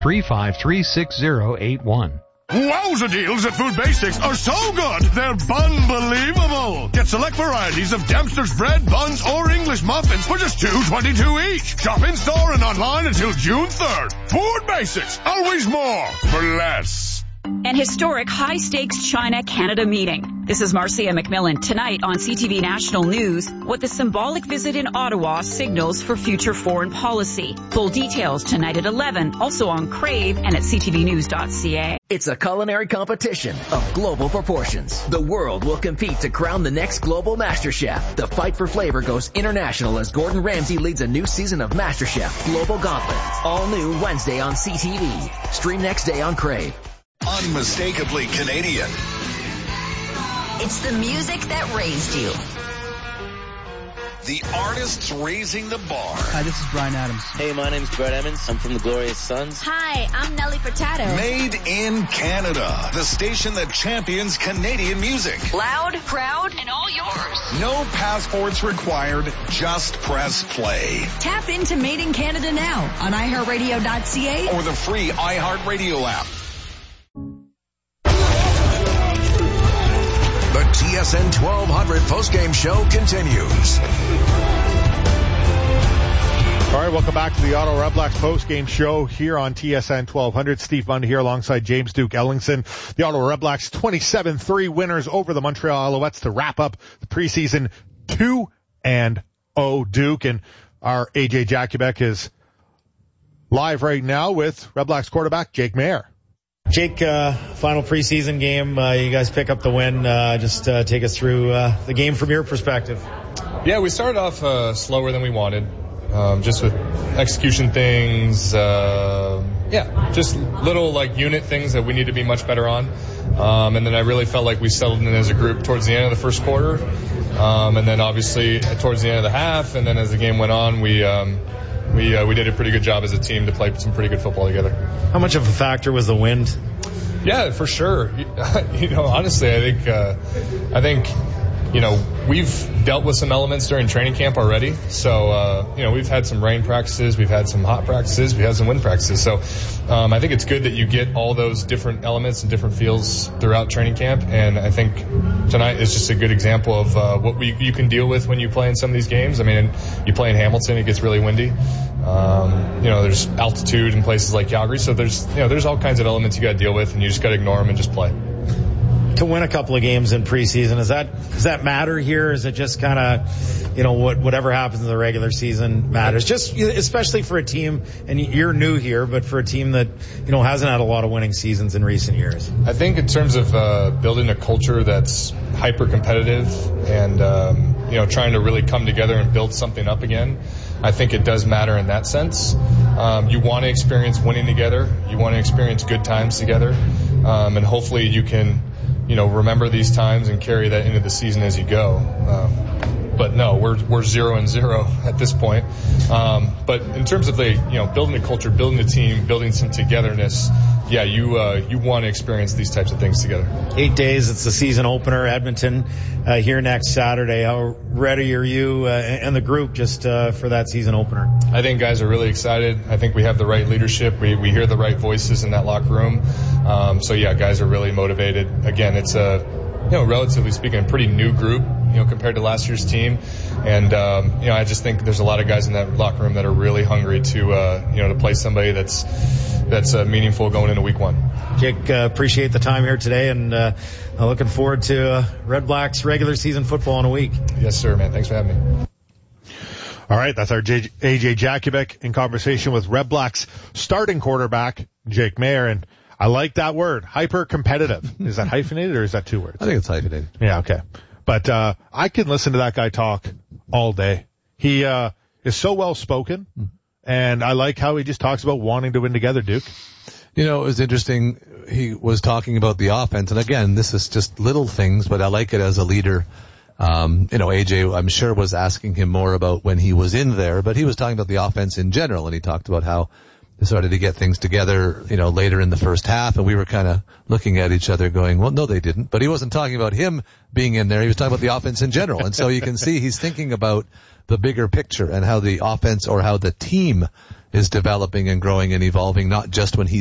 3536081. Wowza deals at Food Basics are so good, they're unbelievable. Get select varieties of Dempster's bread, buns, or English muffins for just $2.22 each. Shop in store and online until June 3rd. Food Basics, always more for less. An historic high-stakes China-Canada meeting. This is Marcia McMillan. Tonight on CTV National News, what the symbolic visit in Ottawa signals for future foreign policy. Full details tonight at 11, also on Crave and at ctvnews.ca. It's a culinary competition of global proportions. The world will compete to crown the next global MasterChef. The fight for flavor goes international as Gordon Ramsay leads a new season of MasterChef Global Gauntlet. All new Wednesday on CTV. Stream next day on Crave. Unmistakably Canadian. It's the music that raised you. The artists raising the bar. Hi, this is Bryan Adams. Hey, my name's Brett Emmons. I'm from the Glorious Sons. Hi, I'm Nelly Furtado. Made in Canada. The station that champions Canadian music. Loud, proud, and all yours. No passports required. Just press play. Tap into Made in Canada now on iHeartRadio.ca or the free iHeartRadio app. The TSN 1200 postgame show continues. All right, welcome back to the Ottawa Redblacks postgame show here on TSN 1200. Steve Bundy here alongside James Duke Ellingson. The Ottawa Redblacks 27-3 winners over the Montreal Alouettes to wrap up the preseason 2-0 Duke. And our AJ Jakubek is live right now with Redblacks quarterback Jake Maier. Jake, final preseason game, you guys pick up the win. Just take us through the game from your perspective. Yeah, we started off slower than we wanted, just with execution things, just little like unit things that we need to be much better on. And then I really felt like we settled in as a group towards the end of the first quarter, and then obviously towards the end of the half, and then as the game went on, we did a pretty good job as a team to play some pretty good football together. How much of a factor was the wind? Yeah, for sure. Honestly, I think, we've dealt with some elements during training camp already. So, we've had some rain practices, we've had some hot practices, we've had some wind practices. So, I think it's good that you get all those different elements and different feels throughout training camp. And I think tonight is just a good example of what you can deal with when you play in some of these games. I mean, you play in Hamilton, it gets really windy. There's altitude in places like Calgary. So there's all kinds of elements you got to deal with, and you just got to ignore them and just play. To win a couple of games in preseason, does that matter here? Is it just kind of, whatever happens in the regular season matters? Just especially for a team, and you're new here, but for a team that hasn't had a lot of winning seasons in recent years. I think in terms of building a culture that's hyper competitive and trying to really come together and build something up again, I think it does matter in that sense. You want to experience winning together. You want to experience good times together, and hopefully you can remember these times and carry that into the season as you go. But no, we're 0-0 at this point. But in terms of building a culture, building a team, building some togetherness, yeah, you want to experience these types of things together. 8 days, it's the season opener, Edmonton, here next Saturday. How ready are you and the group just for that season opener? I think guys are really excited. I think we have the right leadership. We hear the right voices in that locker room. So yeah, guys are really motivated. Again, it's relatively speaking, a pretty new group, compared to last year's team. And, I just think there's a lot of guys in that locker room that are really hungry to play somebody that's meaningful going into week one. Jake, appreciate the time here today, and looking forward to Red Blacks regular season football in a week. Yes, sir, man. Thanks for having me. All right, that's our AJ Jakubek in conversation with Red Blacks starting quarterback Jake Maier, and I like that word, hyper competitive. Is that hyphenated or is that two words? I think it's hyphenated. Yeah, okay. But I can listen to that guy talk all day. He is so well spoken, and I like how he just talks about wanting to win together, Duke. It was interesting. He was talking about the offense, and again, this is just little things, but I like it as a leader. AJ, I'm sure, was asking him more about when he was in there, but he was talking about the offense in general, and he talked about how started to get things together, later in the first half, and we were kind of looking at each other going, well, no, they didn't. But he wasn't talking about him being in there. He was talking about the offense in general. And so you can see he's thinking about the bigger picture and how the offense or how the team is developing and growing and evolving, not just when he's